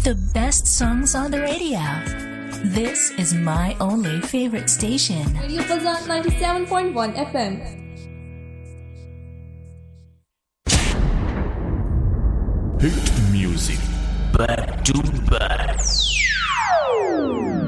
The best songs on the radio. This is my only favorite station. Radio Fazan 97.1 FM. Hit music back to back.